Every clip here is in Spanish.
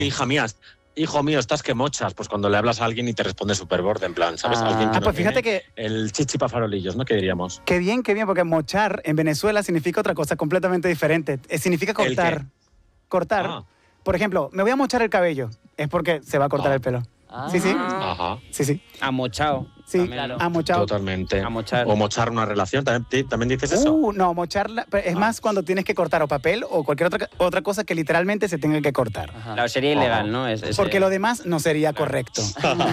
hija mía, hijo mío, estás que mochas. Pues cuando le hablas a alguien y te responde súper borde, en plan, ¿sabes? Alguien que no pues fíjate tiene que... el chichi pa' farolillos, ¿no? ¿Qué diríamos? Qué bien, porque mochar en Venezuela significa otra cosa completamente diferente. Significa cortar. ¿El qué? Cortar. Ah. Por ejemplo, me voy a mochar el cabello. Es porque se va a cortar el pelo. Sí. Ajá. Sí. Amochao. Sí, También, ¿no? amochado. Totalmente. Amochar. O mochar una relación, ¿también dices eso? No, mocharla es más cuando tienes que cortar o papel o cualquier otra cosa que literalmente se tenga que cortar. Claro, sería ilegal, ¿no? Porque lo demás no sería correcto.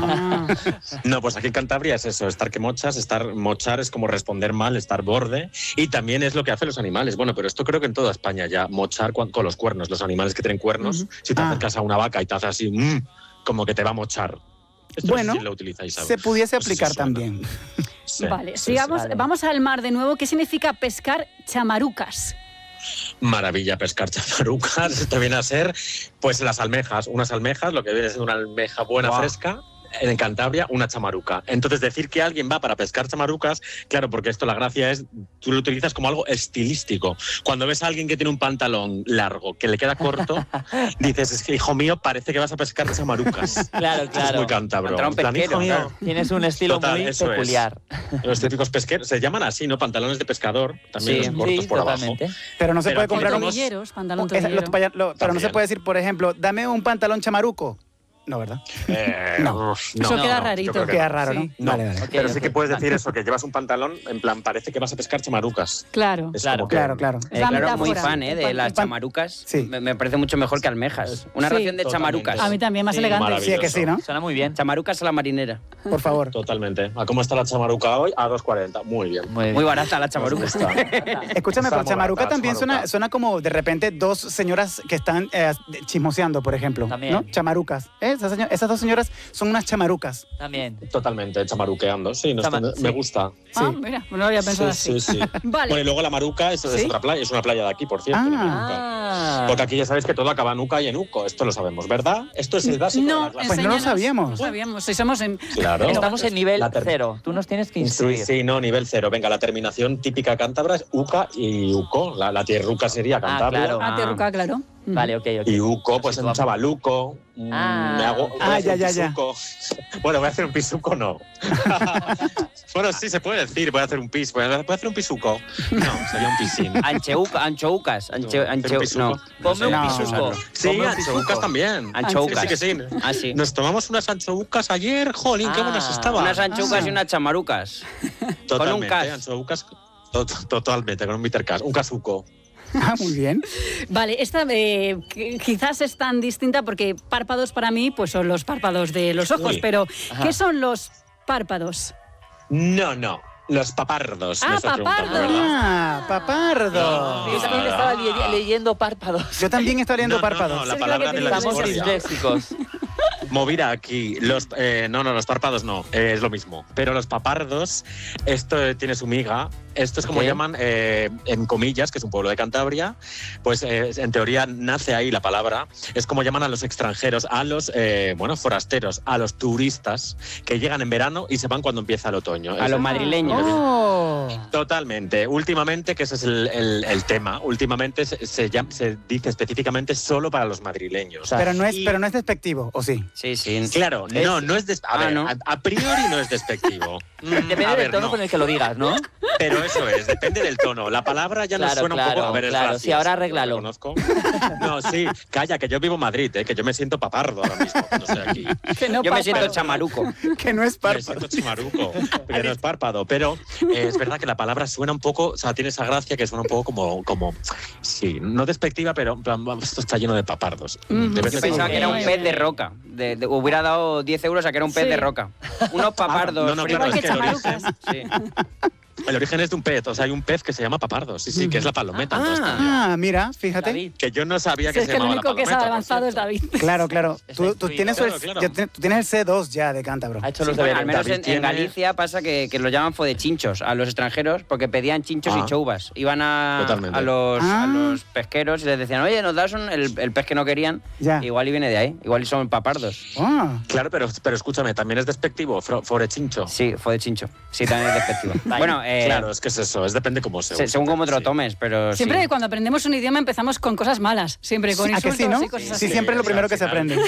No, pues aquí en Cantabria es eso, estar que mochas, mochar es como responder mal, estar borde, y también es lo que hacen los animales. Bueno, pero esto creo que en toda España ya, mochar con los cuernos, los animales que tienen cuernos, si te acercas a una vaca y te hace así, como que te va a mochar. Esto Bueno, no sé si lo utilizáis, ¿sabes? se pudiese No sé si aplicar suena. también. Sí, Vale, sí, sigamos, sí. vamos al mar de nuevo. ¿Qué significa pescar chamarucas? Maravilla pescar chamarucas. Esto viene a ser, pues, las almejas. Unas almejas, lo que viene siendo una almeja buena, fresca. En Cantabria, una chamaruca. Entonces, decir que alguien va para pescar chamarucas, claro, porque esto la gracia es, tú lo utilizas como algo estilístico. Cuando ves a alguien que tiene un pantalón largo, que le queda corto, dices, es que, hijo mío, parece que vas a pescar chamarucas. Claro. Es muy cántabro. Pantalón En plan, pesquero, hijo mío. claro. Tienes un estilo Total, muy eso es. peculiar. Los típicos pesqueros, se llaman así, ¿no? Pantalones de pescador, también Sí, los cortos por totalmente. abajo. Pero no se Pero puede aquí comprar un... Tobilleros, pantalón Pero tobillero. no se También. puede decir, por ejemplo, dame un pantalón chamaruco. No, ¿verdad? No. Eso queda rarito. yo creo que Queda no. raro, Sí. ¿no? Vale. Ok, Pero sí ok. que puedes decir eso, que llevas un pantalón, en plan, parece que vas a pescar chamarucas. Claro. Es Claro, como que- Claro. Es la Claro, muy metáfora. fan de las chamarucas. Sí. Me parece mucho mejor que almejas. Una Sí. ración de Totalmente. chamarucas. A mí también, más Sí, elegante. maravilloso. Sí, que sí, ¿no? Suena muy bien. Chamarucas a la marinera. Por favor. Totalmente. ¿A cómo está la chamaruca hoy? A 2,40. Muy bien. Muy bien. Muy barata la chamaruca. Nos gusta. Escúchame, Está pero muy chamaruca barata, también chamaruca. suena como de repente dos señoras que están chismoseando, por ejemplo. También. ¿No? Chamarucas. Esas dos señoras son unas chamarucas. También. Totalmente, chamaruqueando. Sí, Sí. me gusta. Ah, mira, no lo había pensado así. Sí. Vale. Bueno, y luego la Maruca es ¿Sí? otra playa, es una playa de aquí, por cierto. Ah. la Maruca. Porque aquí ya sabéis que todo acaba en Uca y en Uco. Esto lo sabemos, ¿verdad? Esto es el básico de No, la clase. Pues no lo enséñanos. sabíamos. No sabíamos. Si somos en... Claro. Estamos en nivel La ter- 0. Tú nos tienes que instruir. Sí, no, nivel 0. Venga, la terminación típica cántabra es Uca y Uco. La tierruca sería Cantabria. claro. Ah, Terruca, claro. Vale, ok. Y Uco, pues un chavaluco. Ah, Me hago. ok. voy a hacer un ya. pisuco. Bueno, voy a hacer un pisuco, no. Bueno, sí se puede decir, voy a hacer un pis. Voy a hacer un pisuco. No, sería un pisín. Anchoucas. un pisuco. No. Ponme un No, pisuco. Sí, Ponme un anchoucas pisuco. también. Anchoucas. Sí, que sí. Ah, sí. Nos tomamos unas anchoucas ayer, jolín, qué buenas estaban. Unas anchoucas y unas chamarucas. Totalmente, con un cas. anchoucas, totalmente, con un bitter cas, un casuco. Ah, muy bien. Vale, esta quizás es tan distinta porque párpados para mí pues son los párpados de los ojos, Uy. pero ¿qué son los párpados? No, los papardos. Ah, me estás preguntando, papardos. ¿verdad? Ah, papardo. Yo también estaba leyendo párpados. Yo también estaba leyendo No, párpados. la Sí, palabra creo que de la tiene Estamos discordia. disléxicos. Movida aquí. Los párpados no, es lo mismo. Pero los papardos, esto tiene su miga. Esto es como Ok. llaman en Comillas, que es un pueblo de Cantabria. Pues en teoría nace ahí la palabra. Es como llaman a los extranjeros, a los forasteros, a los turistas que llegan en verano y se van cuando empieza el otoño. A los madrileños. Oh. Totalmente. Últimamente, que ese es el tema, últimamente se dice específicamente solo para los madrileños. Pero no es Y- despectivo, ¿o sí? Sí, sí. Claro, no es despectivo. ¿no? A priori no es despectivo. Depende A del ver, tono no. con el que lo digas, ¿no? Pero eso es, depende del tono. La palabra ya nos Claro, suena un poco. claro, A ver, es claro. gracioso, Sí, ahora lo arréglalo. reconozco. No, sí, calla, que yo vivo en Madrid, que yo me siento papardo ahora mismo cuando estoy aquí. Que no Yo me siento párpado. chamaruco. Que no es Me párpado. siento chimaruco, que no es párpado. Pero es verdad que la palabra suena un poco, o sea, tiene esa gracia que suena un poco como sí, no despectiva, pero en plan, esto está lleno de papardos. Debe Yo ser pensaba como- que era un Muy pez bien. de roca. Hubiera dado 10 euros a que era un pez Sí. de roca. Unos papardos. no, fritos. claro, Igual que es que el chamarucas. Sí. El origen es de un pez, o sea, hay un pez que se llama papardo, sí, que es la palometa. entonces, Ah, mira, fíjate. David. que yo no sabía Si que es se que el llamaba único la que palometa. sabe por avanzado es cierto. David. Claro. Está Tú instruido. tienes, Claro. tú tienes el C2 ya de cántabro. Ha hecho Sí, los bueno, deberes. al menos David en tiene- Galicia pasa que los llaman fodechinchos a los extranjeros porque pedían chinchos Ah. y choubas. Iban Totalmente. a los Ah. pesqueros y les decían, oye, nos das el pez que no querían. Ya. Igual y viene de ahí. Igual y son papardos. Ah, Claro, pero escúchame, también es despectivo, forechincho. Sí, fodechincho. Sí, también es despectivo. Vaya. Bueno, Claro, es que es eso, depende cómo se use, según cómo te lo sí. tomes, pero Siempre sí. cuando aprendemos un idioma empezamos con cosas malas, siempre con ¿A que insultos sí, no? y cosas Sí, así. siempre es lo o sea, primero al que se final- aprende.